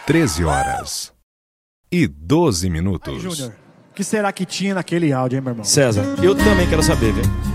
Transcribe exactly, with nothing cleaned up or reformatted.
treze horas e doze minutos. Aí, Júnior, o que será que tinha naquele áudio, hein, meu irmão? César, eu também quero saber, viu?